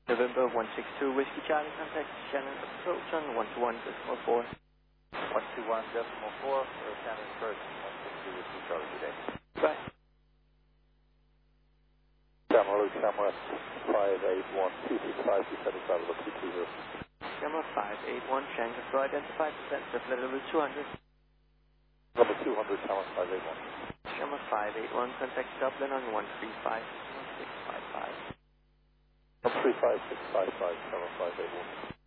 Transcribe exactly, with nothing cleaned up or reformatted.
November one six two Whiskey Charlie, contact Shannon approach on one two one decimal four. one two one decimal four for Shannon approach, one six two Whiskey Charlie today. Right. Camera Luke, camera five eight one two six five two seven five, look two two zero. Camera five eight one, Shannon for identified, descent to level two hundred. Level two hundred, camera five eight one. Camera five eight one, contact Dublin on one three five six five five. one three five six five five, camera five eight one.